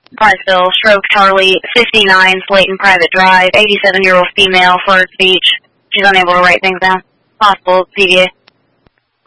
Princeville, stroke Harley, 59, Slayton Private Drive, 87-year-old female, slurred speech. She's unable to write things down. Possible PDA.